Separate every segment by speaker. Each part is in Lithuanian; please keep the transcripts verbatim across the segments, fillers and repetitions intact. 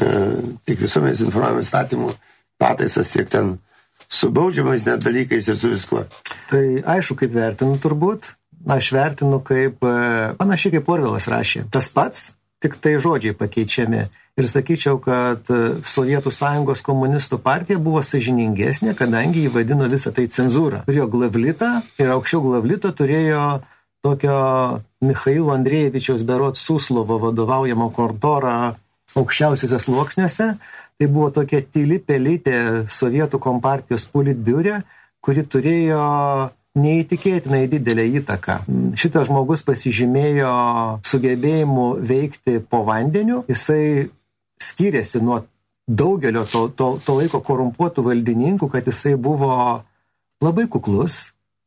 Speaker 1: tiek visuomenės informavimo įstatymų pataisas, tiek ten su baudžiamais net dalykais ir su viskuo.
Speaker 2: Tai aišku, kaip vertinu turbūt. Aš vertinu kaip, panašiai kaip Orvelas rašė. Tas pats, tik tai žodžiai pakeičiami. Ir sakyčiau, kad Sovietų Sąjungos komunistų partija buvo sąžiningesnė, kadangi jį vadino visą tai cenzūrą. Turėjo Glavlitą ir aukščiau Glavlito turėjo tokio Michailo Andrejevičiaus berods Suslovo vadovaujamo kontorą aukščiausiuose sluoksniuose. Tai buvo tokia tyli pelytė Sovietų kompartijos politbiure, kuri turėjo neįtikėtinai didelę įtaką. Šitas žmogus pasižymėjo sugebėjimu veikti po vandeniu. Jisai skiriasi nuo daugelio to, to, to laiko korumpuotų valdininkų, kad jisai buvo labai kuklus,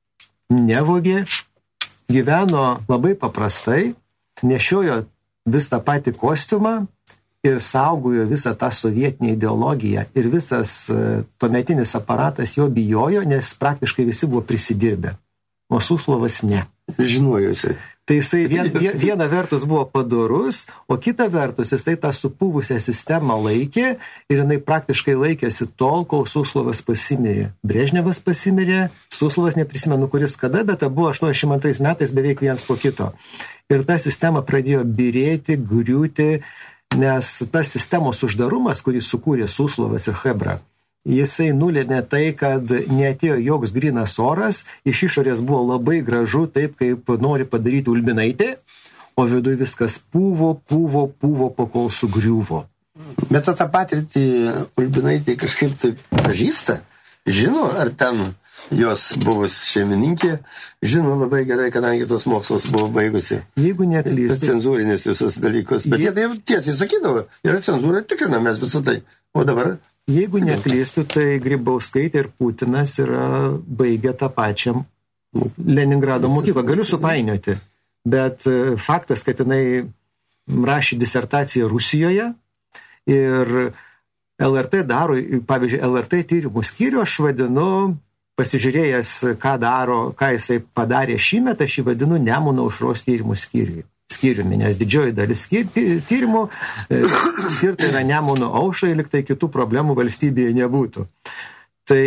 Speaker 2: nevogė, gyveno labai paprastai, nešiojo vis tą patį kostiumą ir saugojo visą tą sovietinę ideologiją. Ir visas tuometinis aparatas jo bijojo, nes praktiškai visi buvo prisidirbę. O Suslovas ne.
Speaker 1: Žinojusi.
Speaker 2: Tai jisai vien, viena vertus buvo padorus, o kita vertus jisai tą supuvusią sistemą laikė ir jinai praktiškai laikėsi tol, kol Suslovas pasimirė. Brežnevas pasimirė, Suslovas neprisimenu kuris kada, bet buvo aštuoniasdešimt antrais metais beveik vienas po kito. Ir ta sistema pradėjo birėti, griūti, nes tas sistemos uždarumas, kurį sukūrė Suslovas ir Chebra, jisai nulėmė tai, kad neatėjo joks grynas oras, iš išorės buvo labai gražu, taip kaip nori padaryti Ulbinaitė, o viduje viskas pūvo, pūvo, pūvo, pakol sugriuvo.
Speaker 1: Bet tą patirtį Ulbinaitė kažkaip tai pažįsta, žino, ar ten jos buvus šeimininkė, žino labai gerai, kadangi tos mokslos buvo baigusi.
Speaker 2: Jeigu neklystu.
Speaker 1: Cenzūrinės visus dalykus. Bet jie tai tiesiai sakydavo, yra cenzūra, tikrina mes visą tai. O dabar...
Speaker 2: Jeigu neklystu, tai Grybauskaitė ir Putinas yra baigę tą pačią Leningrado mokyklą. Galiu supainioti, bet faktas, kad jinai rašė disertaciją Rusijoje ir L R T daro, pavyzdžiui, L R T tyrimų skyrių aš vadinu, pasižiūrėjęs, ką daro, ką jisai padarė šįmet, aš jį vadinu Nemuno aušros tyrimų skyriui. Skyriumi, nes didžioji dalis tyrimų skirta yra Nemuno aušrai, lyg tai kitų problemų valstybėje nebūtų. Tai...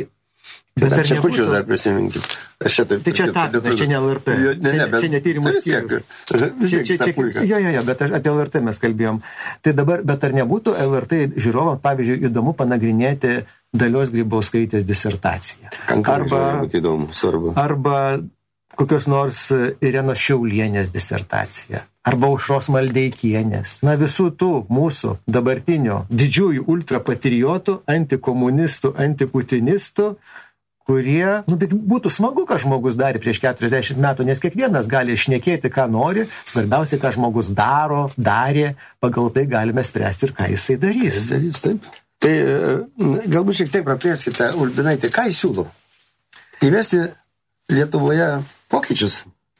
Speaker 1: Bet dar čia pučiu dar prisiminkit.
Speaker 2: Tai čia ta, aš čia ne L R T.
Speaker 1: Ne, ne, bet
Speaker 2: čia ne tyrimų skyrius.
Speaker 1: Vis tiek ta puika.
Speaker 2: Jo, jo, jo, bet apie L R T mes kalbėjom. Tai dabar, bet ar nebūtų L R T žiūrovam, pavyzdžiui, įdomu panagrinėti Dalios Grybauskaitės disertaciją.
Speaker 1: Arba, įdomu, svarbu.
Speaker 2: Arba kokios nors Irenos Šiaulienės disertacija. Arba Aušros Maldeikienės. Na, visų tų mūsų dabartinio didžiųjų ultrapatriotų, antikomunistų, antiputinistų, kurie, nu, būtų smagu, ką žmogus darė prieš keturiasdešimt metų, nes kiekvienas gali šnekėti, ką nori, svarbiausia, ką žmogus daro, darė, pagal tai galime spręsti ir ką jisai darys.
Speaker 1: Jis darys, taip. Tai galbūt šiek tiek praplėskite, Ulbinaitė, ką jis siūlo? Įvesti Lietuvoje pokyčius?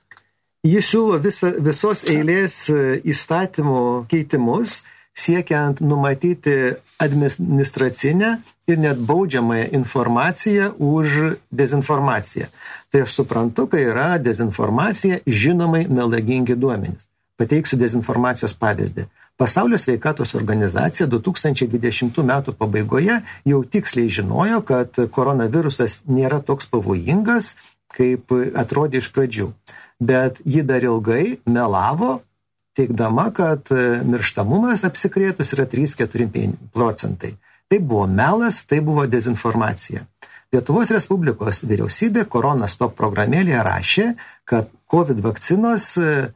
Speaker 2: Jis siūlo visa, visos eilės įstatymų keitimus, siekiant numatyti administracinę ir net baudžiamąją informaciją už dezinformaciją. Tai aš suprantu, kai yra dezinformacija, žinomai melagingi duomenys. Pateiksiu dezinformacijos pavyzdį. Pasaulio sveikatos organizacija du tūkstančiai dvidešimtų metų pabaigoje jau tiksliai žinojo, kad koronavirusas nėra toks pavojingas, kaip atrodė iš pradžių. Bet ji dar ilgai melavo, teigdama, kad mirštamumas apsikrėtus yra trys keturi procentai. Tai buvo melas, tai buvo dezinformacija. Lietuvos Respublikos vyriausybė Koronastop programėlėje rašė, kad COVID vakcinos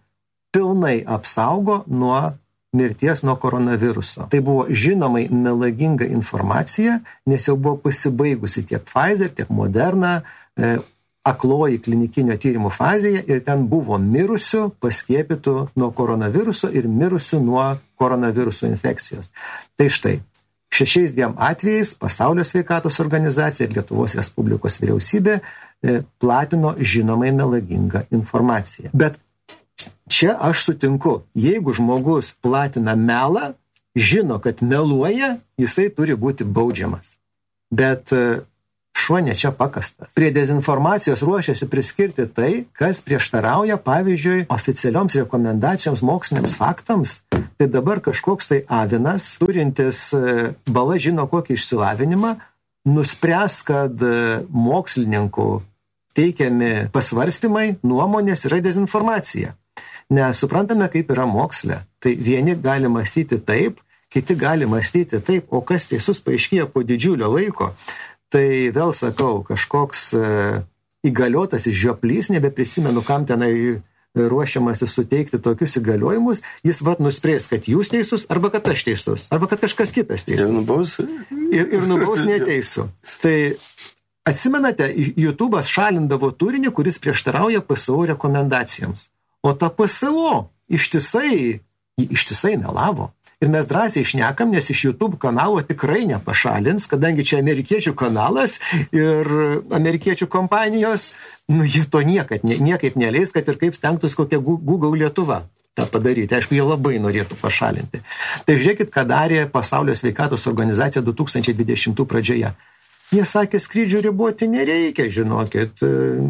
Speaker 2: pilnai apsaugo nuo mirties nuo koronaviruso. Tai buvo žinomai melaginga informacija, nes jau buvo pasibaigusi tiek Pfizer, tiek Moderna, e, akloji klinikinio tyrimų fazėje ir ten buvo mirusių, paskiepytų nuo koronaviruso ir mirusių nuo koronaviruso infekcijos. Tai štai, šešiais dviem atvejais Pasaulio sveikatos organizacija ir Lietuvos Respublikos vyriausybė e, platino žinomai melagingą informaciją. Bet čia aš sutinku, jeigu žmogus platina melą, žino, kad meluoja, jisai turi būti baudžiamas. Bet šuo ne čia pakastas. Prie dezinformacijos ruošiasi priskirti tai, kas prieštarauja, pavyzdžiui, oficialioms rekomendacijoms moksliniams faktams. Tai dabar kažkoks tai avinas, turintis bala žino kokį išsilavinimą, nuspręs, kad mokslininkų teikiami pasvarstymai, nuomonės yra dezinformacija. Nes suprantame, kaip yra moksle. Tai vieni gali mąstyti taip, kiti gali mąstyti taip, o kas teisus paaiškėja po didžiulio laiko. Tai vėl sakau, kažkoks įgaliotas žioplys, nebeprisimenu, kam tenai ruošiamasi suteikti tokius įgaliojimus, jis vat nuspręs, kad jūs teisus, arba kad aš teisus, arba kad kažkas kitas teisus.
Speaker 1: Ir nubaus.
Speaker 2: Ir, ir nubaus neteisų. Tai atsimenate, YouTube'as šalindavo turinį, kuris prieštarauja P S O rekomendacijoms. O ta P S O ištisai, ištisai melavo. Ir mes drąsiai šnekam, nes iš YouTube kanalo tikrai nepašalins, kadangi čia amerikiečių kanalas ir amerikiečių kompanijos, nu jie to niekad, niekaip neleis, kad ir kaip stengtus kokia Google Lietuva tą padaryti. Aišku, jie labai norėtų pašalinti. Tai žiūrėkit, ką darė Pasaulio sveikatos organizacija du tūkstančiai dvidešimtų pradžioje. Jie sakė, skrydžių riboti nereikia, žinokit,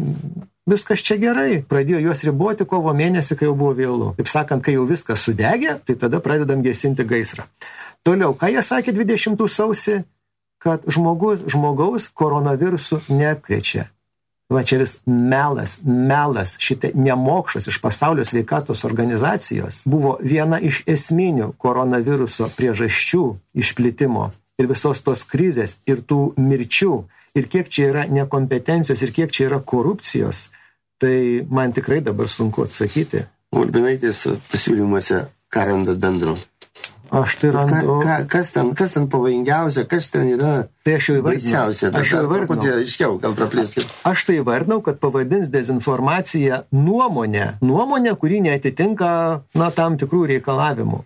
Speaker 2: viskas čia gerai. Pradėjo juos riboti kovo mėnesį, kai jau buvo vėlu. Taip sakant, kai jau viskas sudegė, tai tada pradedam gesinti gaisrą. Toliau, ką jie sakė dvidešimtų sausį, kad žmogus, žmogaus koronavirusų neapkrečia. Va čia vis melas, melas, šitie nemokšas iš Pasaulio sveikatos organizacijos buvo viena iš esminių koronaviruso priežasčių išplitimo. Ir visos tos krizės, ir tų mirčių, ir kiek čia yra nekompetencijos, ir kiek čia yra korupcijos, tai man tikrai dabar sunku atsakyti.
Speaker 1: Ulbinaitės pasiūlymuose, ką randat bendro?
Speaker 2: Aš tai randu...
Speaker 1: Ka, ka, kas, ten, kas ten pavojingiausia, kas ten yra
Speaker 2: tai aš jau
Speaker 1: baisiausia?
Speaker 2: Aš jau įvardinau.
Speaker 1: Iškiau, gal praplėskit.
Speaker 2: Aš tai įvardinau, kad pavadins dezinformaciją nuomonę. Nuomonę, kuri neatitinka na, tam tikrų reikalavimų.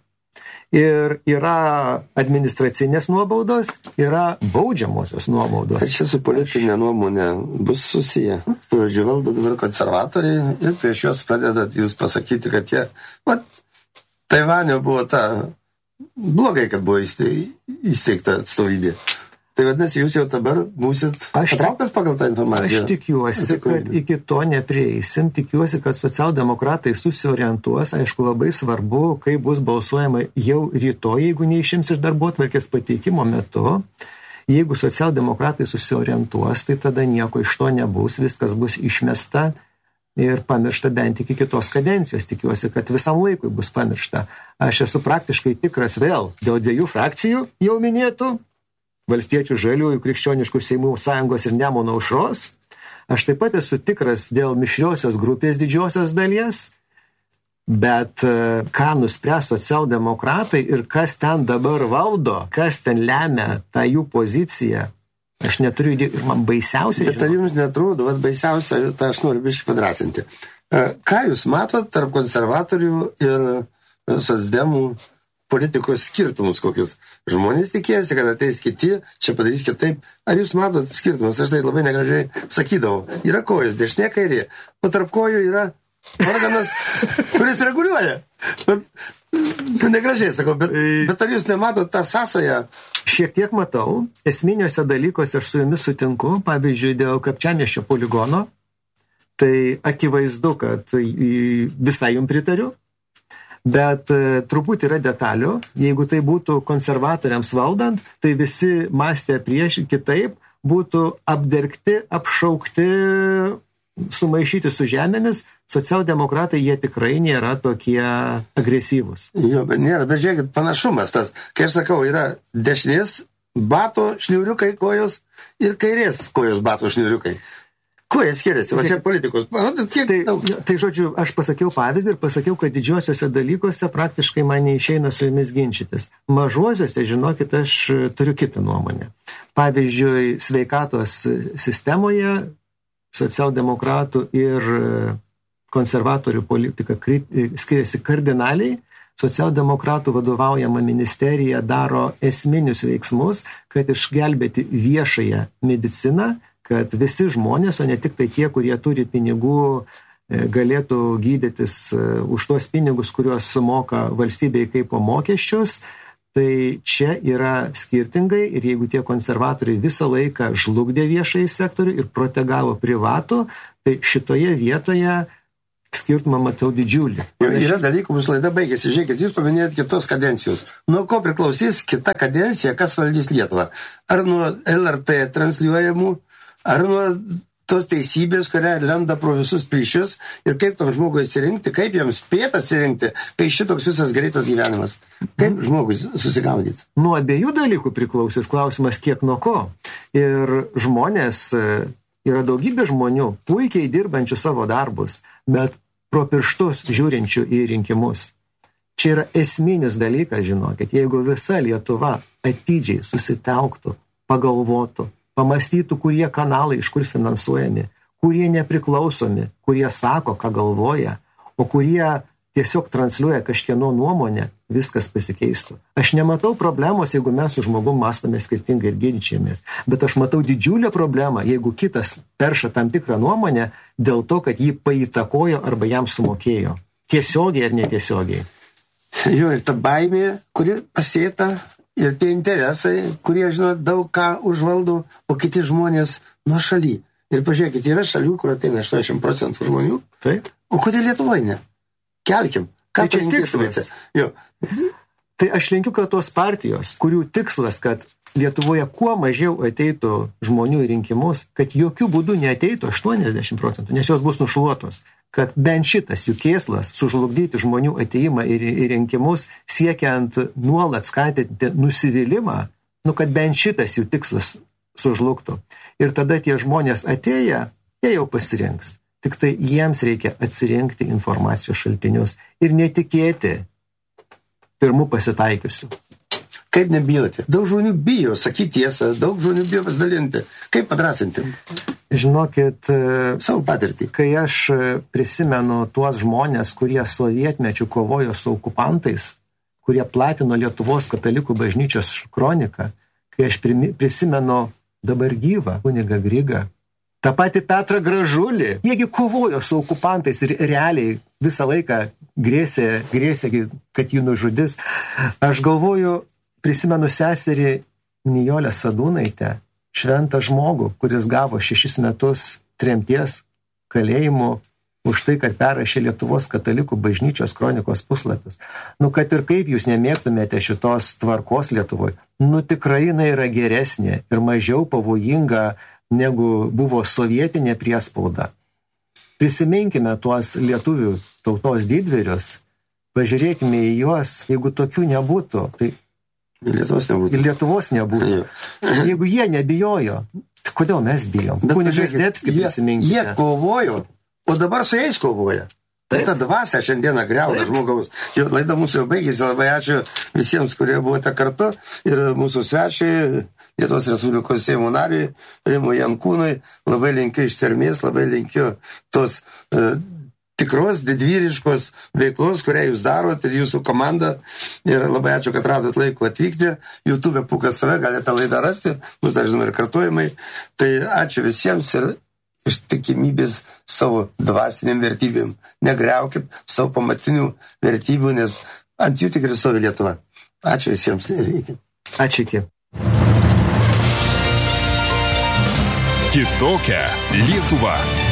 Speaker 2: Ir yra administracinės nuobaudos, yra baudžiamosios nuobaudos.
Speaker 1: Ar čia su politinė nuomonė bus susiję? Pavyzdžiui, valdo dabar konservatoriai ir prieš juos pradedat jūs pasakyti, kad jie... Vat, Taivanio buvo ta... Blogai, kad buvo įsteigta atstovybė. Tai vadinasi, jūs jau dabar būsit patrauktas pagal tą informaciją?
Speaker 2: Aš tikiuosi, kad iki to neprieisim. Tikiuosi, kad socialdemokratai susiorientuos. Aišku, labai svarbu, kai bus balsuojama jau rytoj, jeigu neišims iš darbotvarkės pateikimo metu. Jeigu socialdemokratai susiorientuos, tai tada nieko iš to nebus. Viskas bus išmesta ir pamiršta bent iki kitos kadencijos. Tikiuosi, kad visam laikui bus pamiršta. Aš esu praktiškai tikras vėl dėl dviejų frakcijų jau minėtų. Valstiečių, Žaliųjų, Krikščioniškų Seimų sąjungos ir Nemuno aušros. Aš taip pat esu tikras dėl mišriosios grupės didžiosios dalies, bet ką nuspręs socialdemokratai ir kas ten dabar valdo, kas ten lemia tą jų poziciją, aš neturiu idėjų ir man baisiausia.
Speaker 1: Bet ar jums netrodo, vat baisiausia, tą aš noriu biškį padrasinti. Ką jūs matot tarp konservatorių ir socdemų politikos skirtumus kokius? Žmonės tikėjosi, kad ateis kiti, čia padarys kitaip. Ar jūs matot skirtumus? Aš tai labai negražiai sakydavau. Yra kojos, dešinė kairė, o tarp kojų yra organas, kuris reguliuoja. Bet, negražiai sakau, bet, bet ar jūs nematot tą sąsają?
Speaker 2: Šiek tiek matau. Esminiuose dalykuose aš su jumis sutinku. Pavyzdžiui, dėl Kapčiamiesčio poligono. Tai akivaizdu, kad visai jums pritariu. Bet e, truputį yra detalių. Jeigu tai būtų konservatoriams valdant, tai visi mąstė prieš kitaip, būtų apdergti, apšaukti, sumaišyti su žemėmis. Socialdemokratai jie tikrai nėra tokie agresyvūs.
Speaker 1: Jo, bet nėra, bet žiūrėkit, panašumas tas. Kai aš sakau, yra dešinės bato šniuriukai kojos ir kairės kojos bato šniuriukai. Kuo jie skiriasi? Va čia politikos. Kiek,
Speaker 2: tai, tai žodžiu, aš pasakiau pavyzdį ir pasakiau, kad didžiosiuose dalykuose praktiškai man neišeina su jumis ginčytis. Mažuosiuose, žinokit, aš turiu kitą nuomonę. Pavyzdžiui, sveikatos sistemoje socialdemokratų ir konservatorių politika skiriasi kardinaliai. Socialdemokratų vadovaujama ministerija daro esminius veiksmus, kad išgelbėti viešąją mediciną, kad visi žmonės, o ne tik tai tie, kurie turi pinigų, galėtų gydytis už tuos pinigus, kuriuos sumoka valstybei kaip po mokesčius. Tai čia yra skirtingai ir jeigu tie konservatoriai visą laiką žlugdė viešąjį sektorių ir protegavo privatų, tai šitoje vietoje skirtumą matau didžiulį.
Speaker 1: Yra dalykų, mūsų laida baigėsi. Žiūrėkit, jūs paminėjot kitos kadencijos. Nuo ko priklausys kita kadencija, kas valdys Lietuvą? Ar nuo L R T transliuojamų, ar nuo tos teisybės, kurią lenda pro visus plyšius ir kaip tam žmogui atsirinkti, kaip jam spėt atsirinkti, kai šitoks visas greitas gyvenimas. Kaip žmogui susigaudyti?
Speaker 2: Nuo abiejų dalykų priklausys klausimas, kiek nuo ko. Ir žmonės, yra daugybė žmonių, puikiai dirbančių savo darbus, bet pro pirštus žiūrinčių į rinkimus. Čia yra esminis dalykas, žinokit, jeigu visa Lietuva atidžiai susitelktų, pagalvotų, pamastytų, kurie kanalai iš kur finansuojami, kurie nepriklausomi, kurie sako, ką galvoja, o kurie tiesiog transliuoja kažkieno nuomonę, viskas pasikeistų. Aš nematau problemos, jeigu mes su žmogum mąstome skirtingai ir ginčiamės, bet aš matau didžiulę problemą, jeigu kitas perša tam tikrą nuomonę dėl to, kad jį paįtakojo arba jam sumokėjo. Tiesiogiai ar netiesiogiai.
Speaker 1: Jo, ir ta baimė, kuri pasėta, ir tie interesai, kurie, žinot, daug ką užvaldo, o kiti žmonės nuo šaly. Ir pažiūrėkit, yra šalių, kur ateina aštuoniasdešimt procentų žmonių.
Speaker 2: Taip.
Speaker 1: O kodėl Lietuvoje ne? Kelkim. Ką
Speaker 2: tai čia tikslas?
Speaker 1: Jo.
Speaker 2: Tai aš linkiu, kad tos partijos, kurių tikslas, kad Lietuvoje kuo mažiau ateitų žmonių į rinkimus, kad jokių būdų neateitų aštuoniasdešimt procentų, nes jos bus nušluotos. Kad bent šitas jų kėslas sužlugdyti žmonių ateimą į, į rinkimus, siekiant nuolat skatinti nusivylimą, nu, kad bent šitas jų tikslas sužlugtų. Ir tada tie žmonės atėję, jie jau pasirinks. Tik tai jiems reikia atsirinkti informacijos šaltinius ir netikėti pirmų pasitaikiusių.
Speaker 1: Kaip nebijoti? Daug žmonių bijo sakyti tiesą, daug žmonių bijo pasidalinti. Kaip padrasinti?
Speaker 2: Žinokit,
Speaker 1: savo patirtį.
Speaker 2: Kai aš prisimenu tuos žmonės, kurie sovietmečių kovojo su okupantais, kurie platino Lietuvos katalikų bažnyčios kroniką, kai aš prisimenu dabar gyvą kunigą Grigą, tą patį Petrą Gražulį. Jiegi kovojo su okupantais ir realiai visą laiką grėsė, grėsė, kad jų nužudys. Aš galvoju, prisimenu seserį Nijolę Sadūnaitę, šventą žmogų, kuris gavo šešis metus tremties kalėjimų už tai, kad perrašė Lietuvos katalikų bažnyčios kronikos puslapius. Nu, kad ir kaip jūs nemėgtumėte šitos tvarkos Lietuvoje, nu tikrai jinai yra geresnė ir mažiau pavojinga negu buvo sovietinė priespauda. Prisiminkime tuos lietuvių tautos didvyrius, pažiūrėkime į juos, jeigu tokių nebūtų, tai
Speaker 1: Lietuvos nebūtų.
Speaker 2: Ir Lietuvos nebūtų. Jeigu jie nebijojo, tai kodėl mes bijom? Kunigas Zdebskis, prisiminkite.
Speaker 1: Jie kovojo, o dabar su jais kovoja. Tai ta dvasia šiandieną griauna žmogaus. Jo laida mūsų jau baigėsi, labai ačiū visiems, kurie buvote kartu ir mūsų svečiai, Lietuvos Respublikos Seimo nariui, Rimui Jankūnui, labai linkiu ištvermės, labai linkiu tos uh, tikros, didvyriškos veiklos, kurią jūs darot ir jūsų komanda. Ir labai ačiū, kad radot laiko atvykti. YouTube Pūkas T V, galite tą laidą rasti, bus dažnai ir kartuojamai. Tai ačiū visiems ir ištikimybės savo dvasiniam vertybėm. Negriaukit savo pamatinių vertybių, nes ant jų tikrai stovi Lietuva. Ačiū visiems ir iki.
Speaker 2: Ačiū iki.
Speaker 3: Kitokia Lietuva.